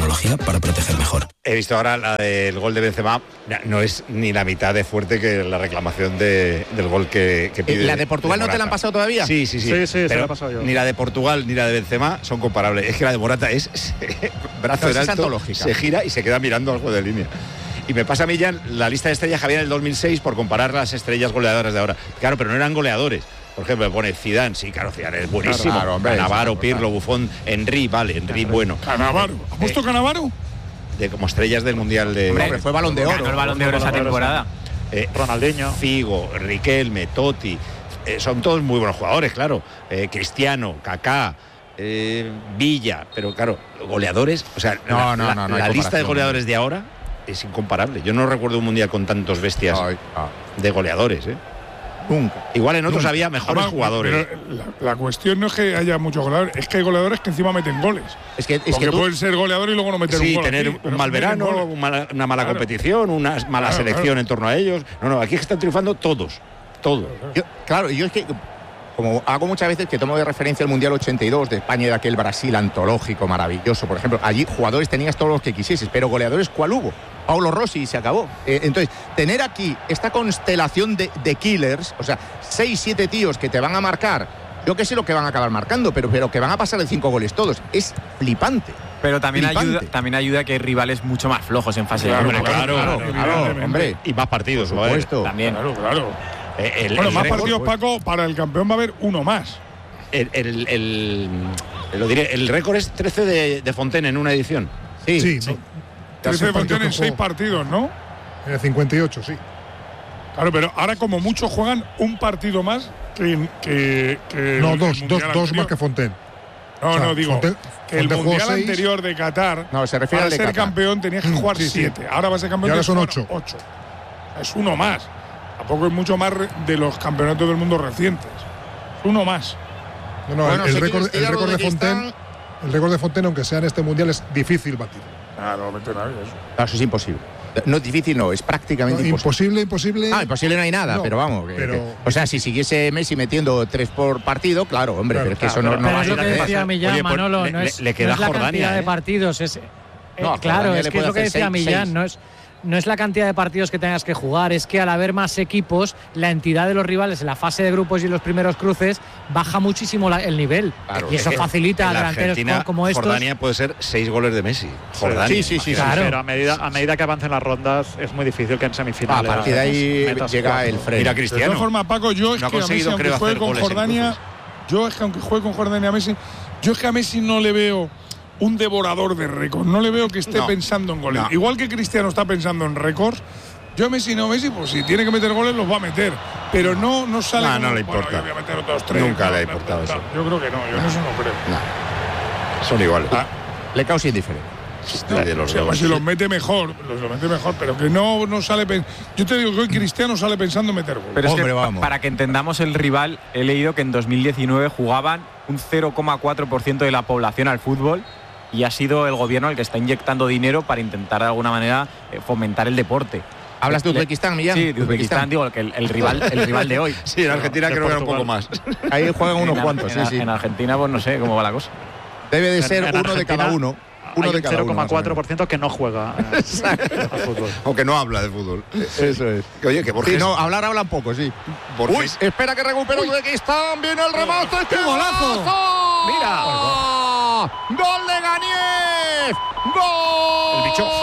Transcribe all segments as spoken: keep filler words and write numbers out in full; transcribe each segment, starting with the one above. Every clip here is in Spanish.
tecnología para proteger mejor. He visto ahora la del gol de Benzema, no es ni la mitad de fuerte que la reclamación de, del gol que, que pide. ¿La de Portugal de no te la han pasado todavía? Sí, sí, sí. Sí, sí, pero se la he pasado yo. Ni la de Portugal ni la de Benzema son comparables. Es que la de Morata es brazo en alto, se gira y se queda mirando algo de línea. Y me pasa a mí ya la lista de estrellas que había en el dos mil seis por comparar las estrellas goleadoras de ahora. Claro, pero no eran goleadores. Por ejemplo, me pone Zidane, sí, claro, Zidane es buenísimo. Claro, hombre, Cannavaro, Pirlo, Buffon, Henry, vale, Henry bueno. Cannavaro, ¿ha puesto Eh, Cannavaro? De como estrellas del Mundial de... Hombre, fue Balón de Oro. Ganó el Balón de Oro esa temporada. Eh, Ronaldinho, Figo, Riquelme, Totti, eh, son todos muy buenos jugadores, claro. Eh, Cristiano, Kaká, eh, Villa, pero claro, goleadores, o sea, No, la, no, la, no, no hay la lista de comparación. goleadores de ahora es incomparable. Yo no recuerdo un mundial con tantos bestias Ay, ah, de goleadores, ¿eh? nunca. Igual en otros Nunca. había mejores Además, jugadores. pero la, la cuestión no es que haya muchos goleadores, es que hay goleadores que encima meten goles. Es que, es Porque que tú, pueden ser goleadores y luego no meter un Sí, gol. tener aquí, un pero mal meten verano, goles. un mala- una mala Claro. competición, una mala Claro, selección claro. en torno a ellos. No, no, aquí están triunfando todos, todos. yo, claro, yo es que, como hago muchas veces que tomo de referencia el Mundial ochenta y dos de España y de aquel Brasil antológico, maravilloso, por ejemplo, allí jugadores tenías todos los que quisieses, pero goleadores, ¿cuál hubo? Paulo Rossi y se acabó. Eh, entonces, tener aquí esta constelación de, de killers, o sea, seis, siete tíos que te van a marcar, yo que sé lo que van a acabar marcando, pero, pero que van a pasar de cinco goles todos, es flipante. Pero también Flipante. ayuda, también ayuda que hay rivales mucho más flojos en fase Claro, de grupos. claro, claro, evidentemente. hombre. Y más partidos, Por ¿no? supuesto. También. Claro, claro. Eh, el- Bueno, el más récord, partidos, Paco, para el campeón va a haber uno más. El, el, el- lo diré, el récord es trece de, de Fontaine en una edición. Sí, Sí, sí. ¿no? trece de partidos Fontaine en que seis jugó. partidos, ¿no? En el cincuenta y ocho, sí. Claro, pero ahora como muchos juegan un partido más que, que, que No, el dos, dos, mundial dos anterior. más que Fontaine. No, O sea, no, digo Fontaine- que el Fontaine jugó mundial seis. anterior de Qatar, No, se refiere para al de ser Qatar. campeón tenías que Mm, jugar sí, sí. siete. Ahora va a ser campeón Y ahora tienes son que jugar ocho. ocho. Es uno más. Tampoco es mucho más re- de los campeonatos del mundo recientes. Es uno más. No, no, Bueno, el, sé el que récord, el Cristina récord de Uzbekistán- Fontaine, el récord de Fontaine, aunque sea en este mundial, es difícil batir. Ah, no lo mete nadie eso. No, eso es imposible. No es difícil, no, es prácticamente No, imposible. imposible, imposible. Ah, imposible no hay nada, No, pero vamos. que- pero- que- o sea, si siguiese Messi metiendo tres por partido, claro, hombre, Claro, pero es que claro, eso no, pero- no Pero va es a lo que ser. decía Millán, Oye, pues, Manolo, le- no es, le- le queda no es la Jordania, cantidad ¿eh? de partidos, es... eh, No, claro, Jordania es le que es puede lo que hacer decía seis, Millán, seis. no es, no es la cantidad de partidos que tengas que jugar, es que al haber más equipos, la entidad de los rivales en la fase de grupos y en los primeros cruces baja muchísimo la- el nivel. Claro, y eso Es que facilita a en la delanteros Argentina, como, como estos. Jordania puede ser seis goles de Messi. Jordania. Sí, sí, sí, Claro. Pero a medida, a medida que avancen las rondas es muy difícil que en Ah, semifinales. a partir de ahí metas llega cuatro. el freno. Mira, De Cristiano. todas formas, Paco, yo es No ha que a Messi, conseguido, aunque creo, juegue hacer con goles en Jordania, cruces. yo es que aunque juegue con Jordania a Messi, yo es que a Messi no le veo un devorador de récords. No le veo que esté No. pensando en goles. No. Igual que Cristiano está pensando en récords, yo a Messi no, Messi, pues si tiene que meter goles, los va a meter. Pero no, no sale. No, como, no le bueno, importa. yo voy a meter otros tres. Nunca No, le ha no, importado no, eso. Yo creo que no, yo en eso no creo. Son iguales. Ah, Le causa indiferente. Y de los o sea, dos. pues si los mete mejor, los lo mete mejor, pero que no, no sale. pen- Yo te digo que hoy Cristiano sale pensando en meter goles. Pero es Hombre, que pa- vamos. para que entendamos el rival, he leído que en dos mil diecinueve jugaban un cero coma cuatro por ciento de la población al fútbol y ha sido el gobierno el que está inyectando dinero para intentar de alguna manera eh, fomentar el deporte. ¿Hablas de Le- Uzbekistán, Millán? Sí, de Uzbekistán, digo que el, el rival, el rival de hoy. Sí, en Argentina de creo que era un poco Portugal. más. Ahí juegan unos en, cuantos, en- sí, sí. en Argentina, pues no sé cómo va la cosa. Debe de En- ser en uno de Argentina cada uno. Uno Hay de un cada cero uno. coma más o cuatro por menos. ciento que no juega eh, al fútbol. Aunque no habla de fútbol. Eso es. Que, oye, que Borges. Sí, no, hablar habla un poco, sí. Borges- Uy, espera que recupere Uzbekistán. Viene el remate. ¡Qué golazo! Mira. ¡Gol de Ganiev! ¡Gol! El bicho.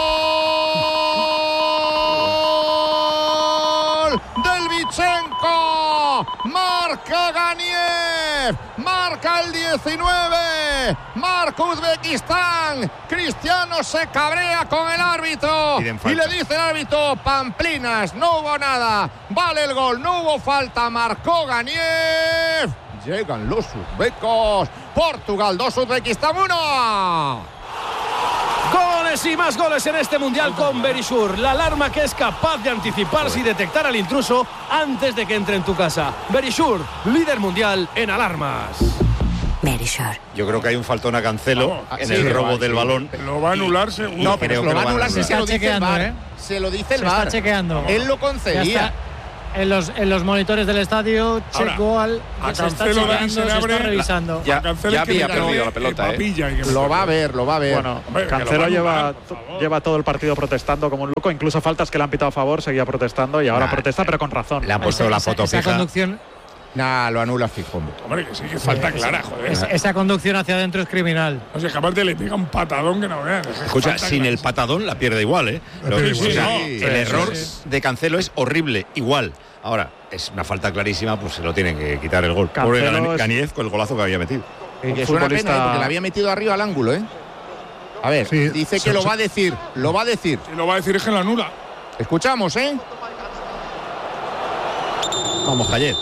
¡Gol del Vichenko! ¡Marca Ganiev! ¡Marca el diecinueve! ¡Marca Uzbekistán! Cristiano se cabrea con el árbitro Piden y falta. le dice el árbitro: Pamplinas, no hubo nada, vale el gol, no hubo falta, marcó Ganiev. Llegan los uzbecos. Portugal dos, Uzbekistán uno. Goles y más goles en este mundial con Verisure, la alarma que es capaz de anticiparse y detectar al intruso antes de que entre en tu casa. Verisure, líder mundial en alarmas. Verisure. Yo creo que hay un faltón a Cancelo Vamos, en sí, el lo robo va, del sí. balón. Lo va a anular seguro. No, pero creo se lo que va a lo van a anular si anular. se lo Se dice está el V A R. chequeando, ¿eh? Se lo dice el Se V A R. está chequeando. Él lo Ya concedía. está. en los, en los monitores del estadio, check goal, a se está Cancelo, chequeando, se está revisando. Ya, Cancelo ya es que había le perdido gane la pelota, el ¿eh? papilla y que Lo me va a perdió. ver, lo va a ver. Bueno, Hombre, que lo Cancelo va a lleva, anular, por favor. lleva todo el partido protestando como un loco, incluso faltas que le han pitado a favor, seguía protestando y ahora Nah, protesta, pero con razón. Le han puesto Esa- la esa- foto esa fija. conducción, Nah, lo anula fijo, hombre. Hombre, que sí, que falta clara, joder. es- esa conducción hacia adentro es criminal. O sea, que aparte le pega un patadón que no veas. Es que Escucha, falta sin el clarísima. patadón la pierde igual, ¿eh? Lo Sí, mismo, sí, o sea, no, el sí, error sí, sí. de Cancelo es horrible, igual. Ahora, es una falta clarísima, pues se lo tienen que quitar el gol. Cancelo Pobre Gan- es- Ganíez con el golazo que había metido. Eh, que es Un una pena, futbolista- ¿eh? Porque la había metido arriba al ángulo, ¿eh? A ver, Sí, dice se- que lo se- va a decir, lo va a decir. Si lo va a decir es que lo anula. Escuchamos, ¿eh? Vamos, Calle.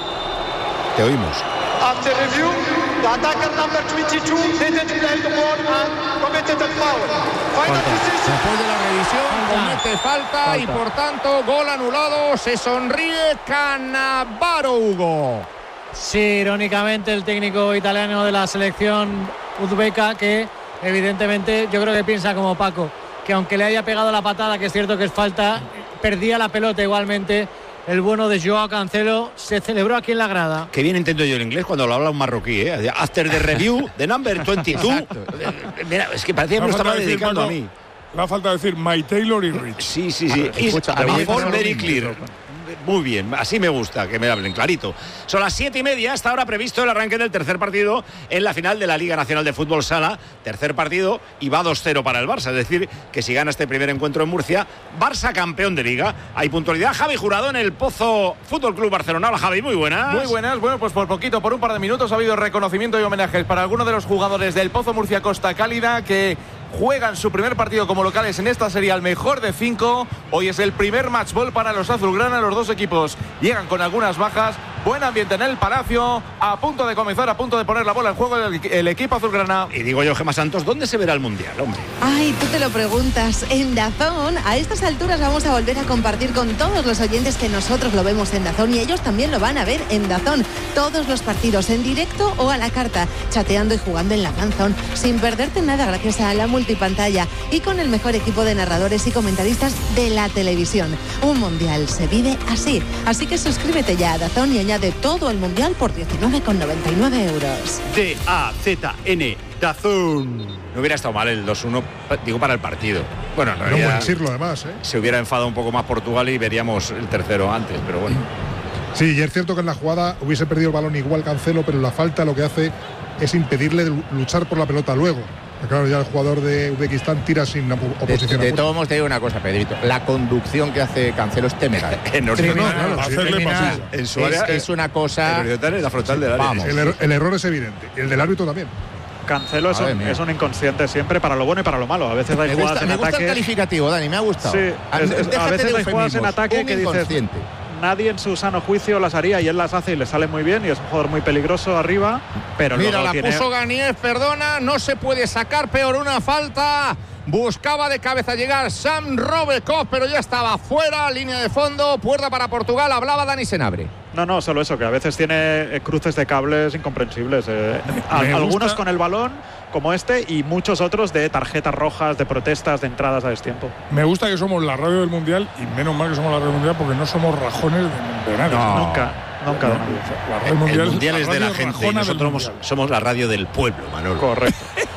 Te oímos. After review, the attacker number twenty-two didn't play the ball and committed a foul. Final decision. Después de la revisión, Falta. comete falta, y Falta. por tanto, gol anulado. Se sonríe Cannavaro, Hugo. Sí, irónicamente el técnico italiano de la selección uzbeca, que evidentemente yo creo que piensa como Paco, que aunque le haya pegado la patada, que es cierto que es falta, perdía la pelota igualmente. El bueno de Joao Cancelo se celebró aquí en la grada. Qué bien entiendo yo el inglés cuando lo habla un marroquí, ¿eh? After the review, the number veintidós. Eh, Mira, es que parecía que me lo falta estaba decir, dedicando a Paco, mí. Le ha falta decir My Taylor y Rich. Sí, sí, sí. Escucha, a mí me Is all pasa lo very mismo. clear. Muy bien, así me gusta que me hablen clarito. Son las siete y media, hasta ahora previsto el arranque del tercer partido en la final de la Liga Nacional de Fútbol Sala. Tercer partido y va dos cero para el Barça. Es decir, que si gana este primer encuentro en Murcia, Barça campeón de Liga. Hay puntualidad. Javi Jurado en el Pozo Fútbol Club Barcelona. Hola, Javi, muy buenas. Muy buenas, bueno, pues por poquito, por un par de minutos ha habido reconocimiento y homenajes para algunos de los jugadores del Pozo Murcia Costa Cálida que juegan su primer partido como locales en esta serie al mejor de cinco. Hoy es el primer match ball para los azulgrana. Los dos equipos llegan con algunas bajas. Buen ambiente en el Palacio. A punto de comenzar, a punto de poner la bola en juego el, el equipo azulgrana. Y digo yo, Gemma Santos, ¿dónde se verá el Mundial, hombre? Ay, tú te lo preguntas. En DAZN, a estas alturas vamos a volver a compartir con todos los oyentes que nosotros lo vemos en DAZN y ellos también lo van a ver en DAZN. Todos los partidos en directo o a la carta, chateando y jugando en la fanzone, sin perderte nada gracias a la multipantalla y con el mejor equipo de narradores y comentaristas de la televisión. Un mundial se vive así. Así que suscríbete ya a DAZN y añade todo el mundial por diecinueve con noventa y nueve euros. D A Z N, DAZN. No hubiera estado mal el dos uno, digo, para el partido. Bueno, en Era un realidad buen siglo, además, ¿eh? se hubiera enfadado un poco más Portugal y veríamos el tercero antes, pero bueno. Sí, y es cierto que en la jugada hubiese perdido el balón igual Cancelo, pero la falta lo que hace es impedirle luchar por la pelota luego. Claro, ya el jugador de Uzbekistán tira sin op oposición. De, de todos modos te digo una cosa, Pedrito. La conducción que hace Cancelo es temeraria. Enorme. No, claro, sí, Hacerle En su Es, área, es una cosa. el horizontal es la frontal del área. Vamos. el, er el error es evidente. Y el del árbitro también. Cancelo es Madre un, mía. es un inconsciente siempre para lo bueno y para lo malo. A veces hay Me jugadas gusta, en me gusta el ataque. calificativo, Dani, me ha gustado. Sí, Ah, es- es- a déjate veces de hay jugadas en eufemismos. ataque Un que dices, inconsciente. nadie en su sano juicio las haría y él las hace y le sale muy bien y es un jugador muy peligroso arriba, pero Mira, luego la tiene... puso Ganíez, perdona, no se puede sacar, peor una falta. Buscaba de cabeza llegar Sam Robekov, pero ya estaba fuera, línea de fondo, puerta para Portugal, hablaba Dani Senabre. No, no, solo eso, que a veces tiene eh, cruces de cables incomprensibles. eh. Al- Me algunos gusta- con el balón, como este, y muchos otros de tarjetas rojas, de protestas, de entradas a destiempo. Me gusta que somos la radio del Mundial y menos mal que somos la radio del Mundial porque no somos rajones de, de nada. No. Nunca, nunca. No, de nadie. la radio El mundial, mundial es de la radio gente y rajona del nosotros mundial. somos la radio del pueblo, Manolo. Correcto.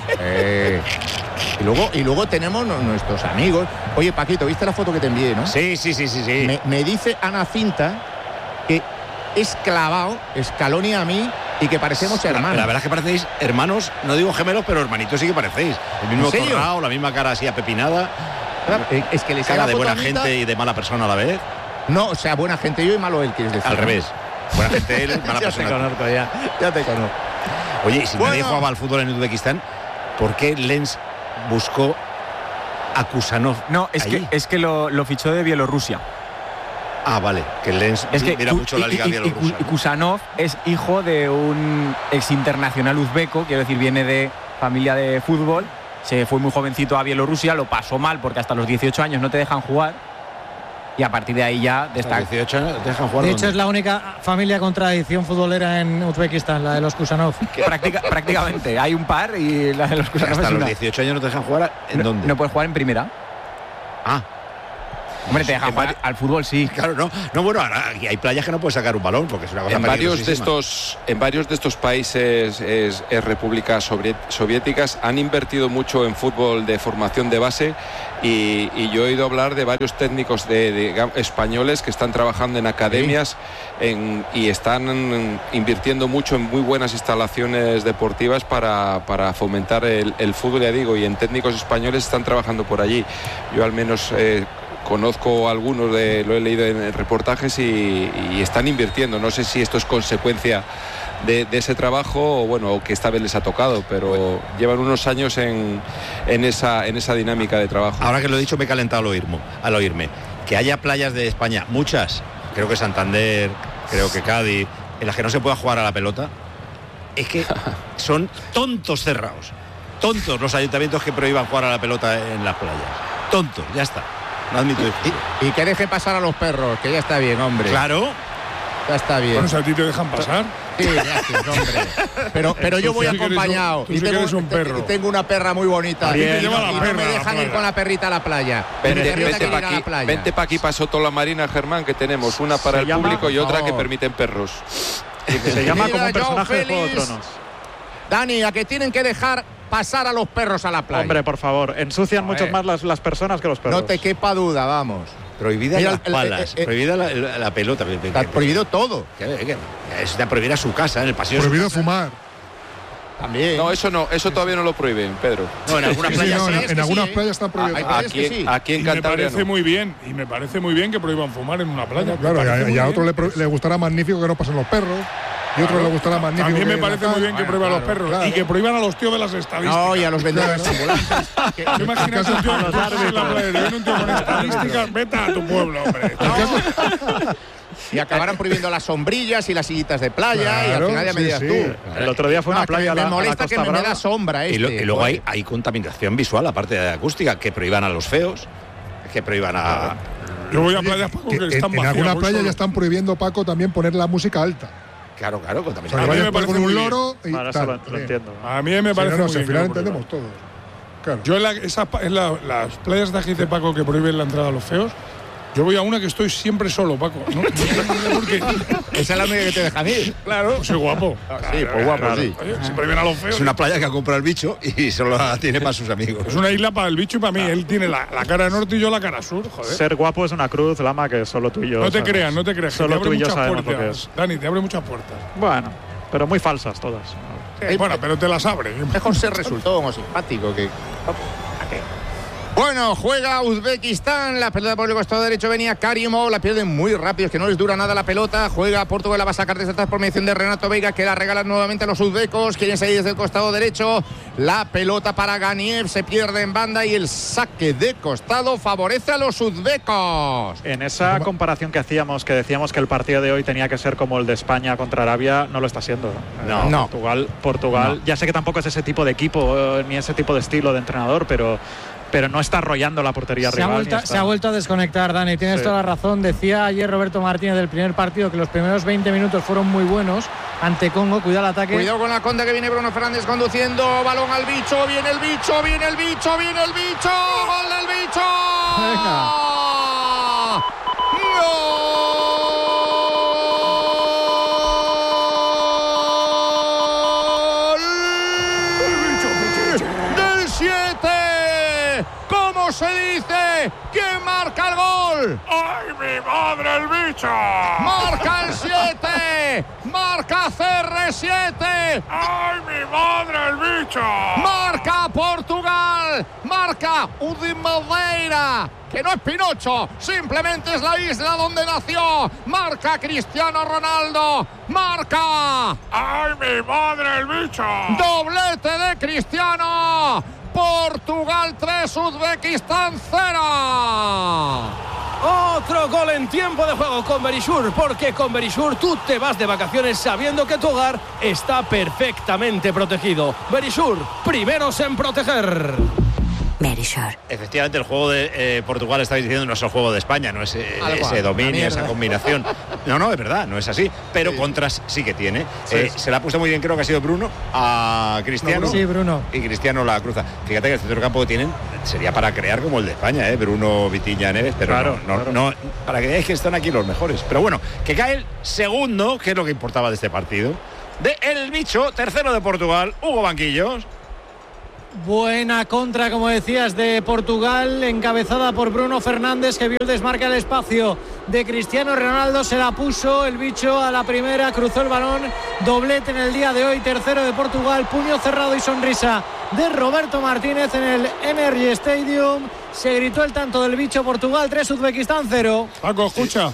Eh, y, luego, y luego tenemos no- nuestros amigos. Oye, Paquito, ¿viste la foto que te envié, no? Sí, sí, sí, sí, sí. Me, me dice Ana Cinta que es clavado Scaloni a mí y que parecemos La, hermanos. la verdad es que parecéis hermanos, no digo gemelos, pero hermanitos sí que parecéis. El mismo ¿En serio? torrao, la misma cara así apepinada, Eh, Es que le cara de buena gente y de mala persona a la vez. No, o sea, buena gente yo y malo él, quieres decir. Al revés. Buena gente él, mala Ya te persona. conozco, ya. Ya te conozco. Oye, y si Bueno. nadie jugaba al fútbol en Uzbekistán, ¿por qué Lens buscó a Kusanov? No, es allí? que, es que lo, lo fichó de Bielorrusia. Ah, vale, que Lens Es que mira Ku- mucho la y- liga y- y- bielorrusa. y Kusanov es hijo de un ex internacional uzbeco, quiero decir, viene de familia de fútbol. Se fue muy jovencito a Bielorrusia, lo pasó mal porque hasta los dieciocho años no te dejan jugar. Y a partir de ahí ya Hasta destaca. los dieciocho años te dejan jugar. De hecho, ¿dónde? es la única familia con tradición futbolera en Uzbekistán, la de los Kusanov. Práctica- prácticamente. Hay un par y la de los Kusanov Hasta es los una. dieciocho años no te dejan jugar. ¿En no, dónde? no puedes jugar en primera. Ah. Hombre, te dejan jugar al fútbol, sí. Claro, no, no bueno, ahora aquí hay playas que no puedes sacar un balón porque es una cosa en varios de peligrosísima. estos en varios de estos países es, es repúblicas soviéticas han invertido mucho en fútbol de formación de base y, y yo he oído hablar de varios técnicos de, de españoles que están trabajando en academias en, y están invirtiendo mucho en muy buenas instalaciones deportivas para, para fomentar el, el fútbol, ya digo, y en técnicos españoles están trabajando por allí. Yo al menos eh, conozco algunos, de, lo he leído en reportajes y, y están invirtiendo. No sé si esto es consecuencia de, de ese trabajo o bueno, que esta vez les ha tocado, pero bueno, llevan unos años en, en, esa, en esa dinámica de trabajo. Ahora que lo he dicho me he calentado al oírme, al oírme. Que haya playas de España, muchas, creo que Santander, creo que Cádiz, en las que no se pueda jugar a la pelota, es que son tontos cerrados. Tontos los ayuntamientos que prohíban jugar a la pelota en las playas. Tontos, ya está. No admito esto. Y, y que dejen pasar a los perros, que ya está bien, hombre. Claro. Ya está bien. Bueno, si a ti te dejan pasar. Sí, gracias, hombre. Pero, pero yo voy acompañado. Tú sí que eres un perro. Y tengo una perra muy bonita. Bien, y no, la y no me dejan ir con la perrita a la playa. Vente, vente para aquí, vente pa aquí, para Soto la Marina, Germán, que tenemos una para el llama, público y otra no. que permiten perros. Se llama como un Mira, personaje de Juego de Félix. Tronos. Dani, a que tienen que dejar pasar a los perros a la playa. Hombre, por favor, ensucian Joder. mucho más las, las personas que los perros. No te quepa duda, vamos. Prohibida Mira, las el- palas, el- el- prohibida la, la- la pelota. Está prohibido todo. Que, que, que, está prohibida su casa, en el pasillo. de su Prohibido casa. fumar. También. No, eso no, eso todavía no lo prohíben, Pedro. No, en algunas Sí, sí, playas no, sí. en, es en que algunas sí, ¿eh? playas está prohibido. Hay playas que Aquí, sí. aquí en Y me Cantabria parece no. muy bien, y me parece muy bien que prohíban fumar en una playa. Me Claro, y parece a, muy y a bien. otro le, pro- le gustará magnífico que no pasen los perros. Y a otro le gustará magnífico. También me que parece la- muy bien que Bueno, prohíban a los claro, perros claro. y que prohíban a los tíos de las estadísticas. No, y a los vendedores ambulantes. Que- ¿Te imaginas un tío A los que en la playa, viene un tío con estadísticas? Vete a tu pueblo, hombre. Y acabarán prohibiendo las sombrillas y las sillitas de playa y al Claro, final ya me sí, dirás sí. tú. El otro día fue No, una es que playa a me, la, me a la molesta Costa que me, me Brava. da sombra Y, este. lo- y luego hay, joder. hay contaminación visual, aparte de acústica, que prohíban a los feos, que prohíban a... Yo voy a playas Paco, Que que en, están en vacías. algunas voy playas solo. ya están prohibiendo, Paco, también poner la música alta. Claro, claro, O sea, contaminación. que mí me vayas por parece con un muy bien. loro y Vale, eso tal. lo, lo entiendo. A mí me Sí, parece no, no, muy si al bien. final que lo prohíban. entendemos todos. Claro. Yo en, la, esa, en la, las playas de aquí de Paco que prohíben la entrada a los feos, yo voy a una que estoy siempre solo, Paco. ¿No? Porque Esa es la única que te dejan ir. claro, soy guapo. Sí, pues guapo, sí. Oye, si prohíben a los feos. Es una playa que ha comprado el bicho y solo la tiene para sus amigos. Es una isla para el bicho y para mí. Él tiene la, la cara norte y yo la cara sur, joder. Ser guapo es una cruz, Lama, que solo tú y yo No te sabemos. creas, no te creas. que te Solo abre tú y yo muchas sabemos lo que puertas. es. Dani, te abre muchas puertas. Bueno, pero muy falsas todas. Eh, bueno, pero te las abre. Mejor ser resultó como simpático que. ¿A qué? Bueno, juega Uzbekistán, la pelota por el costado derecho venía Karimov, la pierde muy rápido, es que no les dura nada la pelota, juega Portugal, la va a sacar desde atrás por mediación de Renato Veiga, que la regalan nuevamente a los uzbecos, quieren salir desde el costado derecho, la pelota para Ganiev, se pierde en banda y el saque de costado favorece a los uzbecos. En esa comparación que hacíamos, que decíamos que el partido de hoy tenía que ser como el de España contra Arabia, no lo está siendo. No. Eh, No. Portugal, Portugal, ya sé que tampoco es ese tipo de equipo, eh, ni ese tipo de estilo de entrenador, pero... pero no está arrollando la portería Se ha, rival. vuelto, está... se ha vuelto a desconectar, Dani, tienes Sí. toda la razón. Decía ayer Roberto Martínez del primer partido que los primeros veinte minutos fueron muy buenos ante Congo. Cuidado el ataque. Cuidado con la conda que viene Bruno Fernández conduciendo, balón al bicho, viene el bicho, viene el bicho, viene el bicho, gol del bicho. Venga. Del siete. ¿Cómo se dice? ¿Quién marca el gol? ¡Ay, mi madre, el bicho! Marca el siete. Marca C R siete. ¡Ay, mi madre, el bicho! Marca Portugal. Marca Udin Madeira. Que no es Pinocho, simplemente es la isla donde nació. Marca Cristiano Ronaldo. Marca. ¡Ay, mi madre, el bicho! Doblete de Cristiano. Portugal tres, Uzbekistán cero. Otro gol en tiempo de juego con Berishur, porque con Berishur tú te vas de vacaciones sabiendo que tu hogar está perfectamente protegido. Berishur, primeros en proteger. Merisure. Efectivamente, el juego de eh, Portugal, estáis diciendo, no es el juego de España, no es eh, ese dominio, esa combinación. No, no, es verdad, no es así. Pero sí. Contras sí que tiene. Sí, eh, sí. Se la ha puesto muy bien, creo que ha sido Bruno, a Cristiano. No, Bruno. Sí, Bruno. Y Cristiano la cruza. Fíjate que el centro del campo que tienen sería para crear como el de España, ¿eh? Bruno, Vitinha, Neves, pero claro, no, no, claro. no, para que veáis que están aquí los mejores. Pero bueno, que cae el segundo, que es lo que importaba de este partido, de El Bicho, tercero de Portugal, Hugo Banquillos. Buena contra, como decías, de Portugal, encabezada por Bruno Fernández, que vio el desmarque al espacio de Cristiano Ronaldo, se la puso el Bicho a la primera, cruzó el balón, doblete en el día de hoy, tercero de Portugal, puño cerrado y sonrisa de Roberto Martínez en el Energy Stadium. Se gritó el tanto del Bicho. Portugal tres, Uzbekistán cero. Paco, escucha.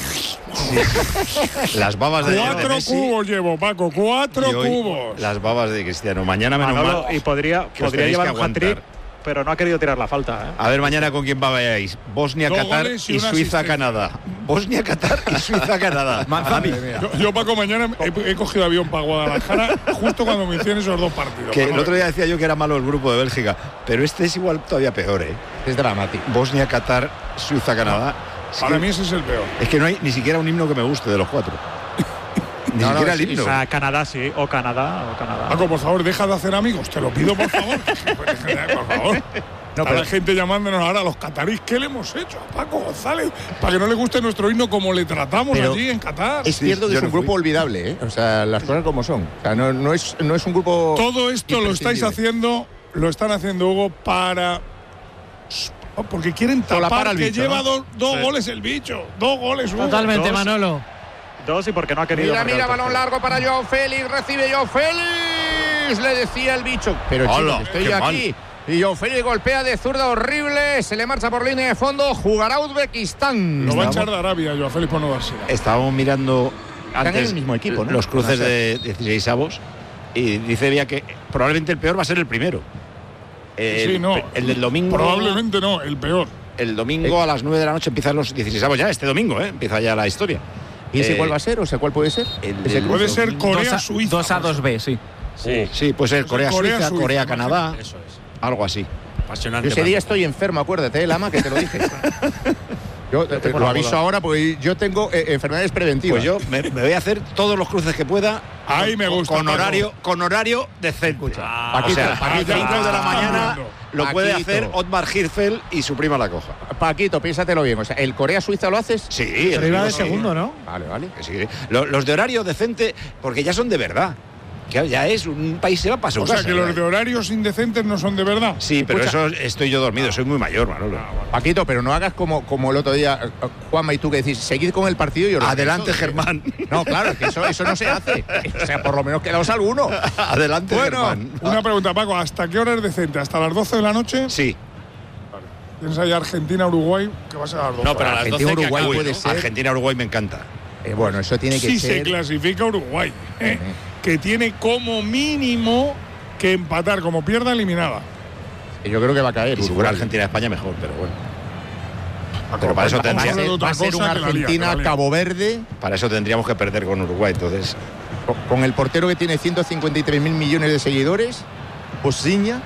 Sí. Las babas de Cuatro de Messi, cubos llevo, Paco, cuatro cubos. Las babas de Cristiano. Mañana menos Manolo, mal. Y podría, podría llevar un hat-trick, pero no ha querido tirar la falta. ¿eh? A ver mañana con quién vayáis. Bosnia, Dos Qatar y, y Suiza, Canadá. Bosnia, Qatar y Suiza, Canadá. yo, yo, Paco, mañana he, he cogido avión para Guadalajara justo cuando me hicieron esos dos partidos. Que el otro día decía yo que era malo el grupo de Bélgica, pero este es igual todavía peor, ¿eh? Es dramático. Bosnia, Qatar, Suiza, Canadá. Sí, para mí ese es el peor. Es que no hay ni siquiera un himno que me guste de los cuatro. Ni no, siquiera no, el himno. O sea, Canadá sí, o Canadá, o Canadá. Paco, por favor, deja de hacer amigos, te lo pido, por favor. Por favor. No, pero... la gente llamándonos ahora a los catarís. ¿Qué le hemos hecho a Paco González? Para que no le guste nuestro himno como le tratamos pero allí en Qatar. Es cierto sí, que es un no grupo fui. olvidable, ¿eh? O sea, las cosas como son. O sea, no, no, es, no es un grupo... Todo esto lo estáis haciendo, lo están haciendo, Hugo, para... Porque quieren tapar que bicho, lleva ¿no? dos, dos sí. goles el Bicho. Dos goles. Hugo. Totalmente, dos, Manolo. Dos y porque no ha querido. Mira, mira, balón largo para Joao Félix. Recibe Joao Félix. Le decía el Bicho. Pero Hola, chicos, estoy aquí. Mal. Y Joao Félix golpea de zurda horrible. Se le marcha por línea de fondo. Jugará Uzbekistán. Lo va a echar de Arabia, Joao Félix, por no darse. Estábamos mirando antes en el mismo equipo, ¿no? los cruces no sé. de dieciséis avos. Y dice Vía que probablemente el peor va a ser el primero. El, sí, no. El del domingo. Probablemente no, el peor. El domingo a las nueve de la noche empiezan los dieciséis avos ya, este domingo, ¿eh? Empieza ya la historia. ¿Y ese eh, cuál va a ser? O sea, ¿cuál puede ser? El, el, puede ser Corea-Suiza. dos a dos B, sí. Sí, sí, puede ser Corea-Suiza, Corea-Canadá. Eso es. Algo así. Apasionante. Yo ese día estoy enfermo, acuérdate, Lama, que te lo dije. Yo te, te lo aviso ahora porque yo tengo eh, enfermedades preventivas. Pues yo me, me voy a hacer todos los cruces que pueda. Ahí me gusta. Con horario, con horario decente. Ah, Paquito, o sea, a las cinco de la mañana lo Paquito. Puede hacer Otmar Hirfeld y su prima la coja. Paquito, piénsatelo bien. O sea, ¿el Corea-Suiza lo haces? Sí. Pero iba de segundo, ¿no? Vale, vale. Sí. Los, los de horario decente, porque ya son de verdad. Que ya es un país se va para su casa. O sea, que los de horarios indecentes no son de verdad. Sí, pero Escucha. eso estoy yo dormido, soy muy mayor, Manolo. Ah, bueno. Paquito, pero no hagas como, como el otro día, Juanma y tú, que decís, seguid con el partido y os Adelante, Germán. No, claro, que eso, eso no se hace. O sea, por lo menos quedaos alguno. Adelante, bueno, Germán. Una pregunta, Paco, ¿hasta qué hora es decente? ¿Hasta las doce de la noche? Sí. Vale. Piensa ya Argentina-Uruguay, que va a ser a las doce. No, pero a las doce Uruguay puede ser. Argentina-Uruguay me encanta. Eh, bueno, eso tiene que si ser... Si se clasifica Uruguay, ¿eh? Uh-huh. Que tiene como mínimo que empatar, como pierda eliminada. Yo creo que va a caer. Y si fuera Argentina-España mejor, pero bueno. Pero para eso tendríamos va a ser una Argentina-Cabo Verde. Para eso tendríamos que perder con Uruguay, entonces. Con, con el portero que tiene ciento cincuenta y tres mil millones de seguidores, Bosnia.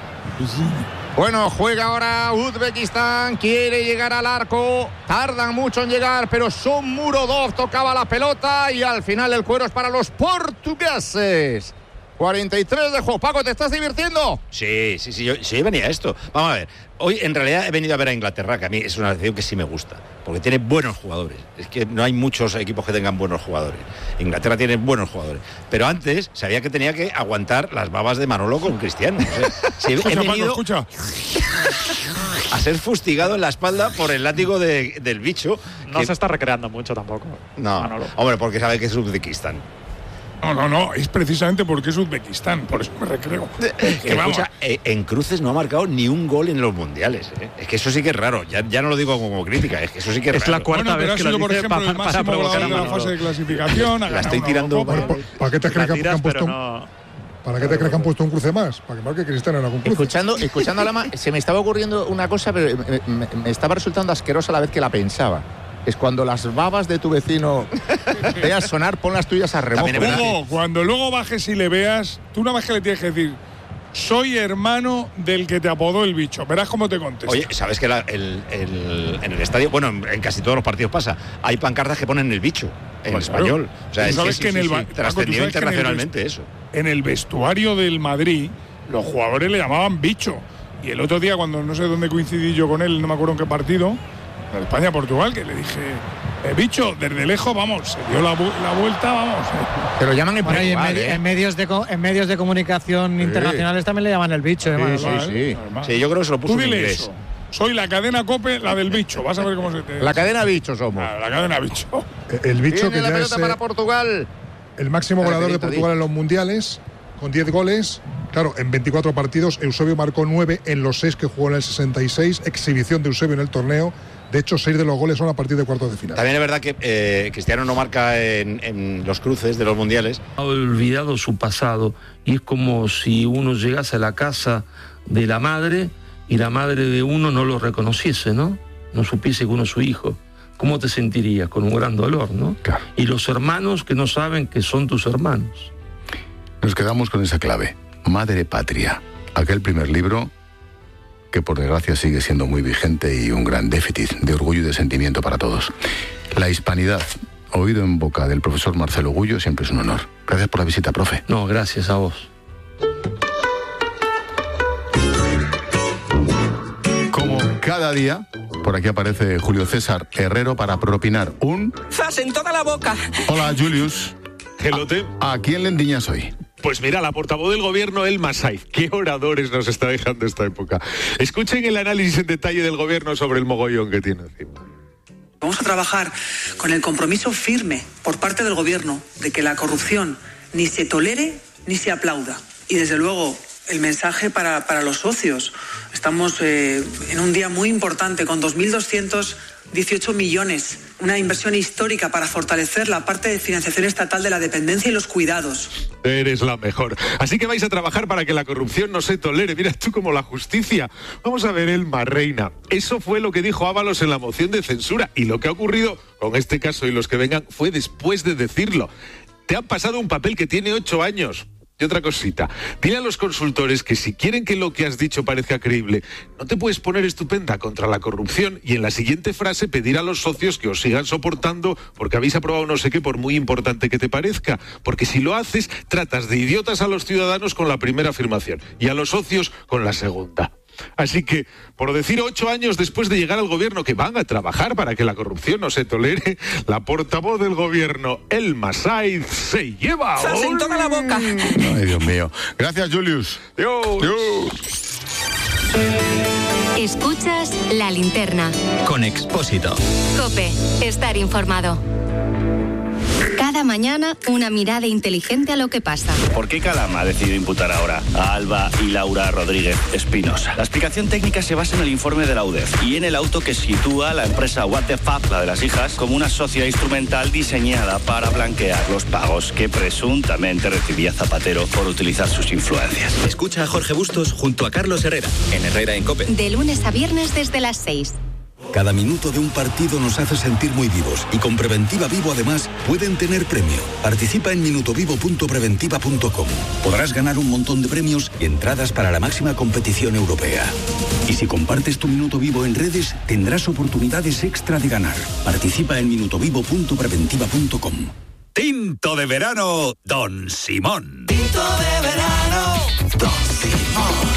Bueno, juega ahora Uzbekistán, quiere llegar al arco, tardan mucho en llegar, pero Son Murodov tocaba la pelota y al final el cuero es para los portugueses. cuarenta y tres de juego. Paco, ¿te estás divirtiendo? Sí, sí, sí, yo, sí venía a esto. Vamos a ver, hoy en realidad he venido a ver a Inglaterra, que a mí es una selección que sí me gusta, porque tiene buenos jugadores. Es que no hay muchos equipos que tengan buenos jugadores. Inglaterra tiene buenos jugadores. Pero antes sabía que tenía que aguantar las babas de Manolo con Cristiano. O sea, si escucha, he venido Paco, escucha. a ser fustigado en la espalda por el látigo de, del Bicho. No que... se está recreando mucho tampoco. No, Manolo. Hombre, porque sabe que es Uzbekistán. No, no, no, es precisamente porque es Uzbekistán, por eso me recreo. Que vamos. Escucha, en cruces no ha marcado ni un gol en los mundiales. ¿eh? Es que eso sí que es raro, ya, ya no lo digo como crítica, es que eso sí que es, es raro. la cuarta bueno, vez que ha sido, lo por ejemplo, para, el máximo para provocar de la fase de clasificación. La estoy tirando. ¿Para, ¿Para qué te crees que han puesto? No... ¿Para qué te crees que han puesto un cruce más? Para que marque Cristiano en algún cruce. Escuchando, escuchando a Lama, se me estaba ocurriendo una cosa, pero me, me, me estaba resultando asquerosa a la vez que la pensaba. Es cuando las babas de tu vecino veas sonar, pon las tuyas a remojo. Hugo, cuando luego bajes y le veas, tú una vez que le tienes que decir, soy hermano del que te apodó el bicho. Verás cómo te contesta. Oye, ¿sabes que la, el, el, en el estadio, bueno, en, en casi todos los partidos pasa, hay pancartas que ponen el bicho en Pues español? claro. O sea, Tú es sabes que, que sí, en sí, el sí, Paco, trascendió tú sabes que en el internacionalmente vest- eso. En el vestuario del Madrid, los jugadores le llamaban bicho. Y el otro día, cuando no sé dónde coincidí yo con él, no me acuerdo en qué partido, en España-Portugal, que le dije, eh, bicho, desde lejos, vamos, se dio la, vu- la vuelta, vamos. Te lo llaman en Bueno, y en, Portugal, medi- ¿eh? en medios de co- en medios de comunicación Sí. internacionales también le llaman el bicho. ¿eh, Sí, Manolo? sí, sí. Normal. Sí, yo creo que se lo puso Tú en dile inglés. eso. Soy la cadena COPE, la del bicho. Vas a ver cómo se te... La cadena bicho somos. Ah, la cadena bicho. El bicho Tiene que la ya pelota es para eh, Portugal. el máximo Espera, goleador de Pedrito, Portugal di. en los mundiales, con diez goles. Claro, en veinticuatro partidos, Eusebio marcó nueve en los seis que jugó en el sesenta y seis. Exhibición de Eusebio en el torneo. De hecho, seis de los goles son a partir de cuartos de final. También es verdad que eh, Cristiano no marca en, en los cruces de los mundiales. Ha olvidado su pasado y es como si uno llegase a la casa de la madre y la madre de uno no lo reconociese, ¿no? No supiese que uno es su hijo. ¿Cómo te sentirías? Con un gran dolor, ¿no? Claro. Y los hermanos que no saben que son tus hermanos. Nos quedamos con esa clave. Madre Patria. Aquel primer libro que por desgracia sigue siendo muy vigente y un gran déficit de orgullo y de sentimiento para todos. La hispanidad, oído en boca del profesor Marcelo Gullo, siempre es un honor. Gracias por la visita, profe. No, gracias a vos. Como cada día, por aquí aparece Julio César Herrero para propinar un... ¡Zas en toda la boca! Hola, Julius. Gelote. ¿A, ¿A quién le endiñas hoy? Pues mira, la portavoz del gobierno, Elma Saiz. Qué oradores nos está dejando esta época. Escuchen el análisis en detalle del gobierno sobre el mogollón que tiene encima. Vamos a trabajar con el compromiso firme por parte del gobierno de que la corrupción ni se tolere ni se aplauda. Y desde luego, el mensaje para, para los socios. Estamos eh, en un día muy importante con dos mil doscientos dieciocho millones, una inversión histórica para fortalecer la parte de financiación estatal de la dependencia y los cuidados. Eres la mejor. Así que vais a trabajar para que la corrupción no se tolere. Mira tú como la justicia. Vamos a ver, Elma Reina. Eso fue lo que dijo Ábalos en la moción de censura. Y lo que ha ocurrido con este caso y los que vengan fue después de decirlo. Te han pasado un papel que tiene ocho años. Y otra cosita, dile a los consultores que si quieren que lo que has dicho parezca creíble, no te puedes poner estupenda contra la corrupción y en la siguiente frase pedir a los socios que os sigan soportando porque habéis aprobado no sé qué por muy importante que te parezca. Porque si lo haces, tratas de idiotas a los ciudadanos con la primera afirmación y a los socios con la segunda. Así que, por decir ocho años después de llegar al gobierno que van a trabajar para que la corrupción no se tolere, la portavoz del gobierno, Elma Saiz, se lleva ¡Zas en toda la boca! Ay, Dios mío. Gracias, Julius. Dios. Dios. Escuchas La Linterna. Con Expósito. COPE. Estar informado. Cada mañana, una mirada inteligente a lo que pasa. ¿Por qué Calama ha decidido imputar ahora a Alba y Laura Rodríguez Espinosa? La explicación técnica se basa en el informe de la U D E F y en el auto que sitúa a la empresa What the Fuck, la de las hijas, como una sociedad instrumental diseñada para blanquear los pagos que presuntamente recibía Zapatero por utilizar sus influencias. Escucha a Jorge Bustos junto a Carlos Herrera, en Herrera en COPE. De lunes a viernes desde las seis. Cada minuto de un partido nos hace sentir muy vivos y con Preventiva Vivo además pueden tener premio. Participa en minutovivo punto preventiva punto com. Podrás ganar un montón de premios y entradas para la máxima competición europea. Y si compartes tu minuto vivo en redes, tendrás oportunidades extra de ganar. Participa en minutovivo punto preventiva punto com. Tinto de verano, Don Simón. Tinto de verano, Don Simón.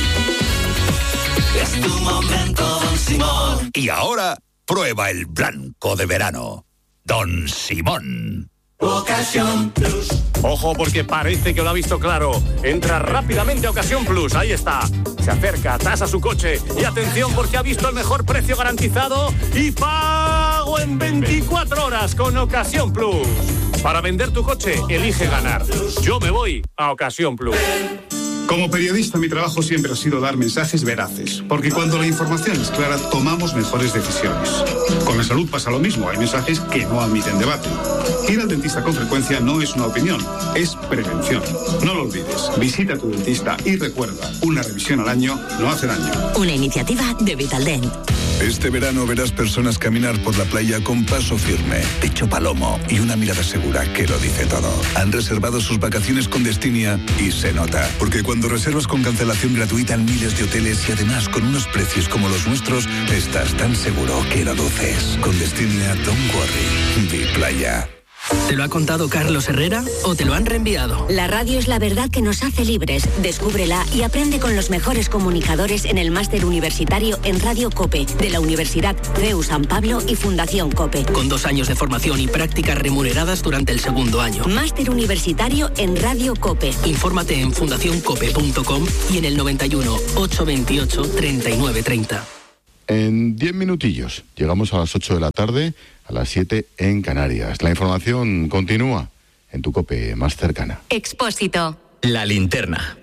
Es tu momento, Don Simón. Y ahora, prueba el blanco de verano, Don Simón. Ocasión Plus. Ojo porque parece que lo ha visto claro. Entra rápidamente a Ocasión Plus. Ahí está. Se acerca, tasa su coche. Y atención porque ha visto el mejor precio garantizado y pago en veinticuatro horas con Ocasión Plus. Para vender tu coche, elige ganar. Yo me voy a Ocasión Plus. Como periodista, mi trabajo siempre ha sido dar mensajes veraces, porque cuando la información es clara, tomamos mejores decisiones. Con la salud pasa lo mismo, hay mensajes que no admiten debate. Ir al dentista con frecuencia no es una opinión, es prevención. No lo olvides, visita a tu dentista y recuerda, una revisión al año no hace daño. Una iniciativa de Vitaldent. Este verano verás personas caminar por la playa con paso firme, pecho palomo y una mirada segura que lo dice todo. Han reservado sus vacaciones con Destinia y se nota, porque cuando Cuando reservas con cancelación gratuita en miles de hoteles y además con unos precios como los nuestros, estás tan seguro que lo duces. Con Destinia, don't worry. Vi Playa. ¿Te lo ha contado Carlos Herrera o te lo han reenviado? La radio es la verdad que nos hace libres. Descúbrela y aprende con los mejores comunicadores en el máster universitario en Radio COPE de la Universidad C E U San Pablo y Fundación COPE. Con dos años de formación y prácticas remuneradas durante el segundo año. Máster universitario en Radio COPE. Infórmate en fundación cope punto com y en el noventa y uno, ochocientos veintiocho, treinta y nueve treinta. En diez minutillos llegamos a las ocho de la tarde, a las siete en Canarias. La información continúa en tu COPE más cercana. Expósito. La linterna.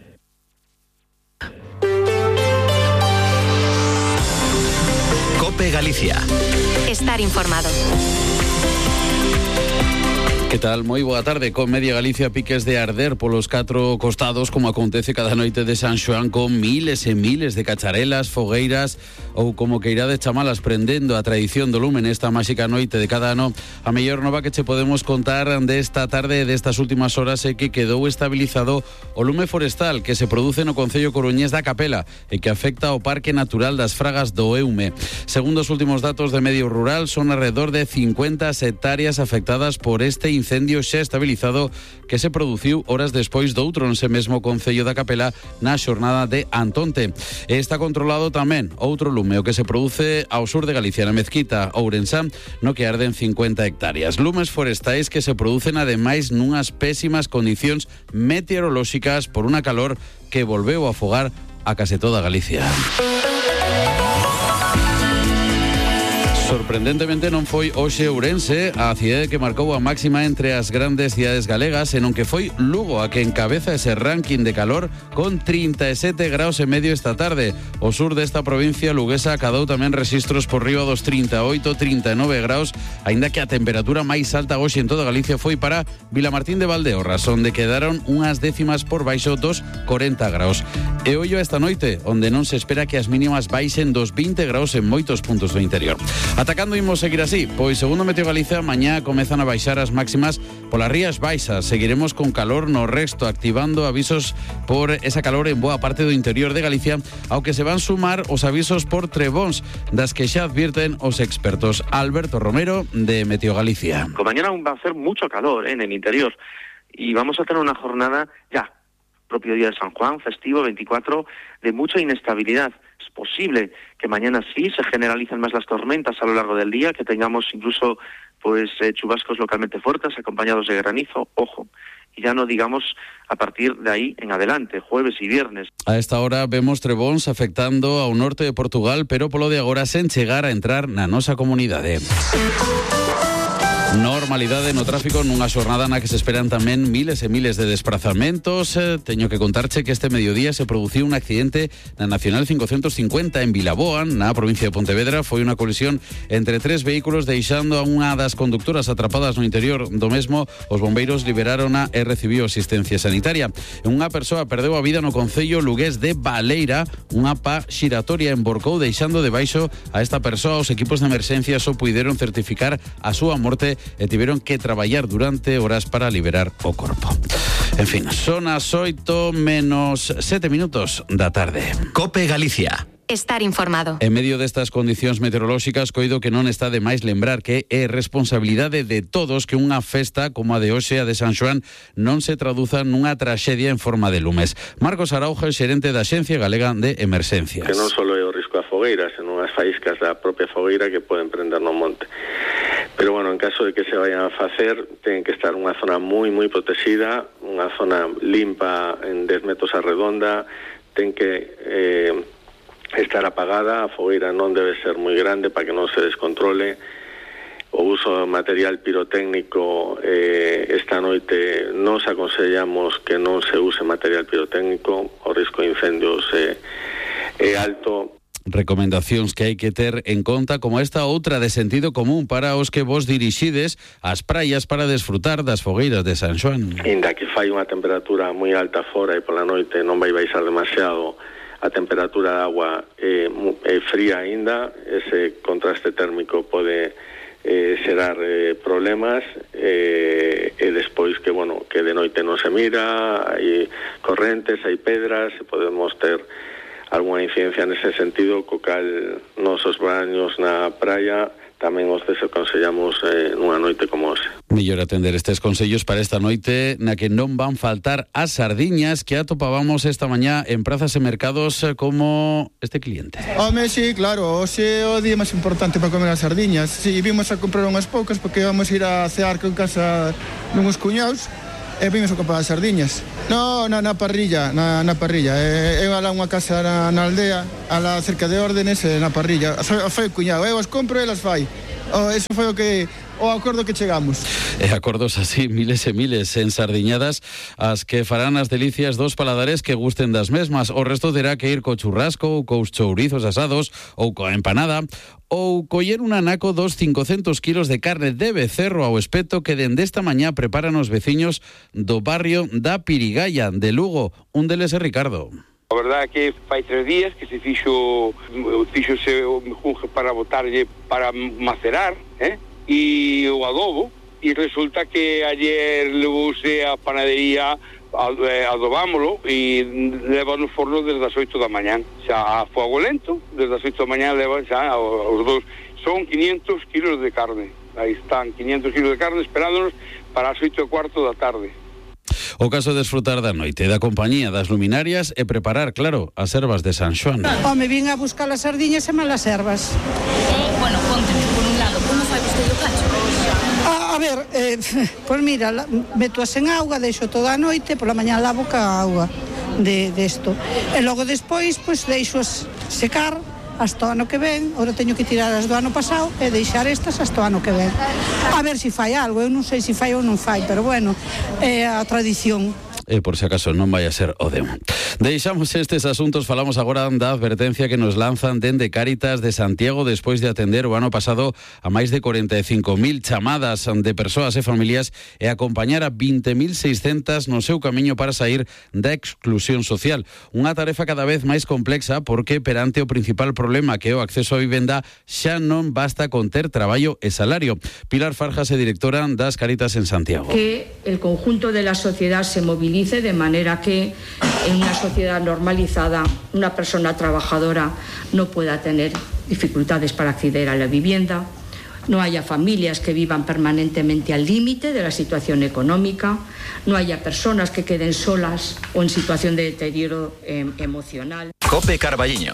COPE Galicia. Estar informado. Que tal? Moi boa tarde. Con Media Galicia piques de arder polos catro costados, como acontece cada noite de San Xoán, con miles e miles de cacharelas, fogueiras ou como que irades chamalas, prendendo a tradición do lume nesta máxica noite de cada ano. A mellor nova que che podemos contar desta tarde e destas últimas horas é que quedou estabilizado o lume forestal que se produce no concello coruñés da Capela e que afecta ao Parque Natural das Fragas do Eume. Segundo os últimos datos de Medio Rural, son alrededor de cincuenta hectáreas afectadas por este incendio xa estabilizado que se produciu horas despois do outro nese mesmo concello da Capela na xornada de Antonte. E está controlado tamén outro lume, o que se produce ao sur de Galicia, na Mezquita, Ourensán, no que arden cincuenta hectáreas. Lumes forestais que se producen ademais nunhas pésimas condicións meteorolóxicas por unha calor que volveu a afogar a case toda Galicia. Sorprendentemente non foi hoxe Ourense a cidade que marcou a máxima entre as grandes cidades galegas, senón que foi Lugo a que encabeza ese ranking de calor con trinta e sete graus e medio esta tarde. O sur desta provincia luguesa acadou tamén registros por riba dos trinta e oito, trinta e nove graus, aínda que a temperatura máis alta hoxe en toda Galicia foi para Vilamartín de Valdeorras, onde quedaron unhas décimas por baixo dos corenta graus. E ollo esta noite, onde non se espera que as mínimas baixen dos vinte graus en moitos puntos do interior. Atacando imos seguir así, pois segundo Meteo Galicia, mañá comezan a baixar as máximas polas rías baixas. Seguiremos con calor no resto, activando avisos por esa calor en boa parte do interior de Galicia, ao que se van sumar os avisos por trebóns, das que xa advirten os expertos. Alberto Romero, de Meteo Galicia. Con mañana aún va a hacer mucho calor ¿eh? en el interior, y vamos a tener una jornada ya, propio día de San Juan, festivo veinticuatro, de mucha inestabilidad. Es posible que mañana sí se generalicen más las tormentas a lo largo del día, que tengamos incluso pues eh, chubascos localmente fuertes acompañados de granizo, ojo, y ya no digamos a partir de ahí en adelante, jueves y viernes. A esta hora vemos trebóns afectando ao norte de Portugal, pero polo de agora sen chegar a entrar na nosa comunidade. Normalidade no tráfico nunha xornada na que se esperan tamén miles e miles de desplazamentos. Eh, teño que contarche que este mediodía se produciu un accidente na Nacional cincocentos cincuenta en Vilaboa, na provincia de Pontevedra. Foi unha colisión entre tres vehículos deixando a unha das conductoras atrapadas no interior do mesmo. Os bombeiros liberárona e recibiu asistencia sanitaria. Unha persoa perdeu a vida no concello lugués de Baleira. Unha pá xiratoria emborcou deixando debaixo a esta persoa. Os equipos de emerxencia só puideron certificar a súa morte e tiveron que traballar durante horas para liberar o corpo. En fin, son as oito menos sete minutos da tarde. COPE Galicia. Estar informado. En medio destas condicións meteorolóxicas, coido que non está de máis lembrar que é responsabilidade de todos que unha festa como a de hoxe, a de San Xoán, non se traduza nunha traxedia en forma de lumes. Marcos Araujo, xerente da Axencia Galega de Emerxencias. Que non só é o risco a fogueiras, senón as faíscas da propia fogueira que poden prender no monte. Pero, bueno, en caso de que se vayan a facer, ten que estar unha zona moi, moi protegida, unha zona limpa en dez metros a redonda, ten que eh, estar apagada, a fogueira non debe ser moi grande para que non se descontrole. O uso de material pirotécnico eh, esta noite nos aconsellamos que non se use material pirotécnico, o risco de incendios é eh, alto. Recomendacións que hai que ter en conta, como esta outra de sentido común para os que vos dirixides ás praias para desfrutar das fogueiras de San Xoán. Inda que fai unha temperatura moi alta fora e pola noite non vai baixar demasiado, a temperatura da agua é, é fría aínda, ese contraste térmico pode eh, xerar eh, problemas eh, e despois que, bueno, que de noite non se mira, hai correntes, hai pedras, e podemos ter algunha incidencia nese sentido, co cal nosos baños na praia tamén os desaconsellamos eh, nunha noite como hoxe. Mellor atender estes consellos para esta noite na que non van faltar as sardiñas que atopábamos esta mañá en prazas e mercados como este cliente. Home, sí, claro, hoxe é o día máis importante para comer as sardiñas. Si, sí, vimos a comprar unhas poucas porque vamos a ir a cear con casa nuns cuñaus e vimos a comprar as sardiñas. No, na, na parrilla, na, na parrilla. É, é alá unha casa na, na aldea, alá cerca de Órdenes, e na parrilla. Foi o cuñado, eu as compro e elas fai. Oh, eso foi o que o acordo que chegamos. E acordos así, miles e miles en sardiñadas, as que farán as delicias dos paladares que gusten das mesmas. O resto terá que ir co churrasco, ou cos chourizos asados, ou coa empanada, ou coller un anaco dos cincocentos kilos de carne de becerro ao espeto que dende esta mañá preparan os veciños do barrio da Pirigaya, de Lugo. Un deles é Ricardo. A verdade é que fai tres días que se fixo fixose o mejunje para botarlle para macerar, eh? E o adobo, e resulta que ayer levouse a panadería, adobámolo e leva no forno desde as oito da mañán, xa a fogo lento, desde as oito da mañán leva xa os dous, son quinientos kilos de carne, aí están quinientos kilos de carne esperándonos para as oito e cuarto da tarde. O caso de desfrutar da noite, da compañía das luminarias e preparar, claro, as ervas de San Xoán. Home, vin a buscar as sardiñas e malas ervas. Eh, bueno, contenos, por un lado, como fai vostede o cacho? A, a ver, eh, pois mira, meto-as en auga, deixo toda a noite, pola mañá lavo ca auga de, de esto. E logo despois, pois, deixo-as secar hasta o ano que ven. Ora teño que tirar as do ano pasado e deixar estas hasta o ano que ven. A ver se fai algo, eu non sei se fai ou non fai, pero bueno, é a tradición. E por se acaso non vai a ser o demo. Deixamos estes asuntos, falamos agora da advertencia que nos lanzan dende Cáritas de Santiago despois de atender o ano pasado a máis de cuarenta e cinco mil chamadas de persoas e familias e acompañar a vinte mil seiscentas no seu camiño para sair da exclusión social. Unha tarefa cada vez máis complexa porque perante o principal problema que é o acceso á vivenda xa non basta con ter traballo e salario. Pilar Farjas é directora das Cáritas en Santiago. Que el conjunto de la sociedad se movilice de manera que en una sociedad normalizada una persona trabajadora no pueda tener dificultades para acceder a la vivienda, no haya familias que vivan permanentemente al límite de la situación económica, no haya personas que queden solas o en situación de deterioro eh, emocional. Cope Carballiño.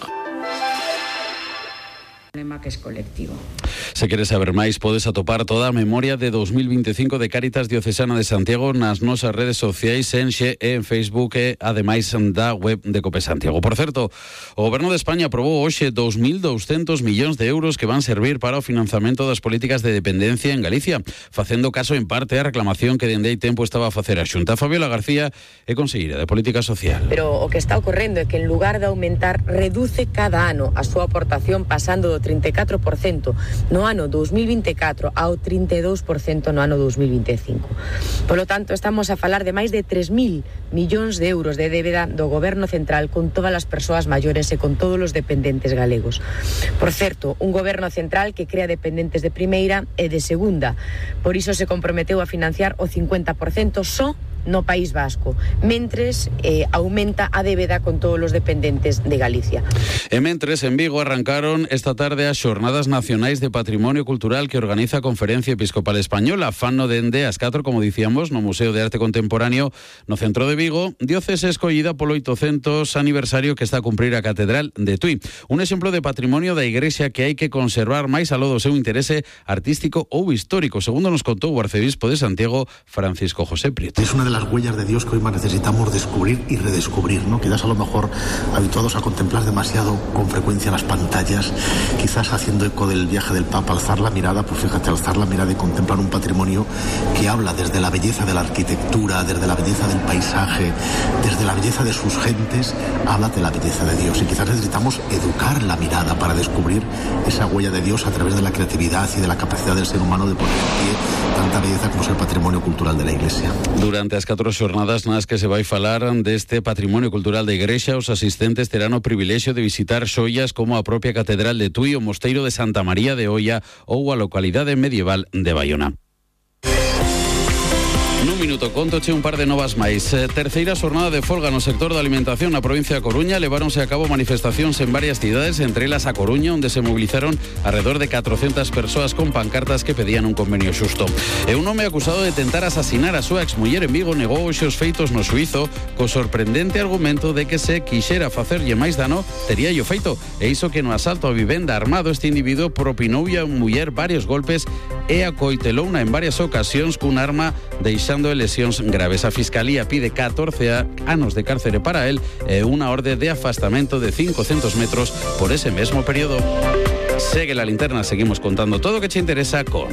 Que es colectivo. Se queres saber máis, podes atopar toda a memoria de dos mil veinticinco de Cáritas Diocesana de Santiago nas nosas redes sociais en Xe e en Facebook e ademais da web de Cope Santiago. Por certo, o Goberno de España aprobou hoxe dos mil douscentos millóns de euros que van servir para o financiamento das políticas de dependencia en Galicia, facendo caso en parte á reclamación que dende hai tempo estaba a facer a Xunta. Fabiola García é conselleira de Política Social. Pero o que está ocorrendo é que en lugar de aumentar, reduce cada ano a súa aportación pasando do trinta e catro por cento no ano dos mil veinticuatro ao trinta e dous por cento no ano dos mil veinticinco. Por lo tanto, estamos a falar de máis de tres mil millóns de euros de débeda do Goberno Central con todas as persoas maiores e con todos os dependentes galegos. Por certo, un Goberno Central que crea dependentes de primeira e de segunda. Por iso se comprometeu a financiar o cincuenta por cento só no País Vasco, mentres eh, aumenta a débeda con todos os dependentes de Galicia. E mentres, en Vigo arrancaron esta tarde as Xornadas Nacionais de Patrimonio Cultural que organiza a Conferencia Episcopal Española, fano dende as catro, como dicíamos, no Museo de Arte Contemporáneo no centro de Vigo, diocese escollida polo oitocentos aniversario que está a cumprir a Catedral de Tui. Un exemplo de patrimonio da Igrexa que hai que conservar máis aló do seu interese artístico ou histórico, segundo nos contou o arcebispo de Santiago, Francisco José Prieto. Es una de las huellas de Dios que hoy más necesitamos descubrir y redescubrir, ¿no? Quizás a lo mejor habituados a contemplar demasiado con frecuencia las pantallas, quizás haciendo eco del viaje del Papa, alzar la mirada, pues fíjate, alzar la mirada y contemplar un patrimonio que habla desde la belleza de la arquitectura, desde la belleza del paisaje, desde la belleza de sus gentes, habla de la belleza de Dios. Y quizás necesitamos educar la mirada para descubrir esa huella de Dios a través de la creatividad y de la capacidad del ser humano de poner en pie tanta belleza como es el patrimonio cultural de la Iglesia. Durante as as catro xornadas nas que se vai falar deste patrimonio cultural da Igrexa. Os asistentes terán o privilexio de visitar xoias como a propia Catedral de Tui, o Mosteiro de Santa María de Oia ou a localidade medieval de Baiona. Nun minuto contoche un par de novas máis. Terceira xornada de folga no sector da alimentación na provincia da Coruña. Leváronse a cabo manifestacións en varias cidades, entre elas a Coruña, onde se mobilizaron alrededor de catrocentas persoas con pancartas que pedían un convenio xusto. E un home acusado de tentar asasinar a súa exmuller en Vigo negou hoxe os feitos no xuízo co sorprendente argumento de que se quixera facerlle máis dano tería yo feito. E iso que no asalto a vivenda armado este individuo propinoulle a muller varios golpes e acoitelouna en varias ocasións cun arma deixando de lesións graves. A Fiscalía pide catorce anos de cárcere para él e unha orde de afastamento de cincocentos metros por ese mesmo período. Segue la linterna, seguimos contando todo o que te interesa con